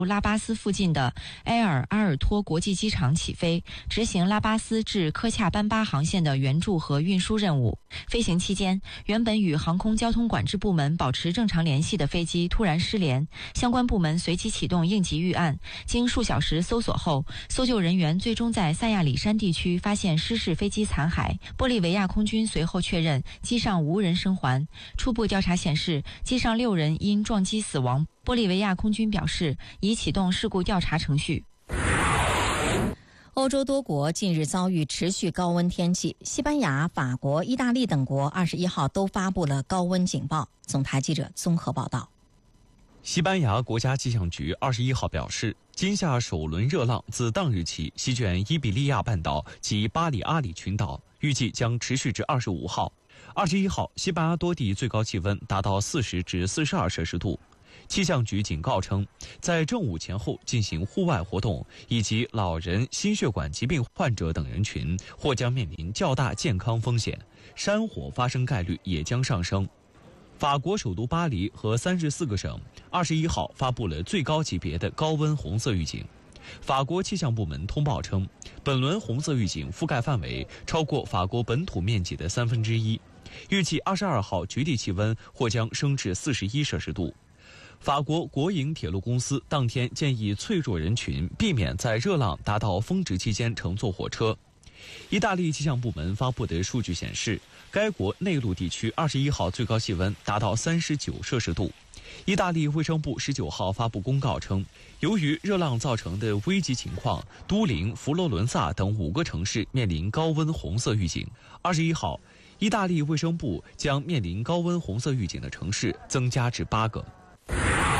拉巴斯附近的埃尔阿尔托国际机场起飞，执行拉巴斯至科恰班巴航线的援助和运输任务。飞行期间，原本与航空交通管制部门保持正常联系的飞机突然失联，相关部门随即启动应急预案。经数小时搜索后，搜救人员最终在萨亚里山地区发现失事飞机残骸。玻利维亚空军随后确认机上无人生还。初步调查显示，机上6人因撞击死亡。玻利维亚空军表示，已启动事故调查程序。 欧洲多国近日遭遇持续高温天气，西班牙、法国、意大利等国21号都发布了高温警报。总台记者综合报道。 西班牙国家气象局21号表示，今夏首轮热浪自当日起席卷伊比利亚半岛及巴里阿里群岛，预计将持续至25号。21号，西班牙多地最高气温达到40至42摄氏度。气象局警告称，在正午前后进行户外活动以及老人、心血管疾病患者等人群或将面临较大健康风险，山火发生概率也将上升。法国首都巴黎和34个省21号发布了最高级别的高温红色预警。法国气象部门通报称，本轮红色预警覆盖范围超过法国本土面积的1/3，预计22号局地气温或将升至41摄氏度。法国国营铁路公司当天建议脆弱人群避免在热浪达到峰值期间乘坐火车。意大利气象部门发布的数据显示，该国内陆地区21号最高气温达到39摄氏度。意大利卫生部19号发布公告称，由于热浪造成的危急情况，都灵、佛罗伦萨等5个城市面临高温红色预警。21号，意大利卫生部将面临高温红色预警的城市增加至8个。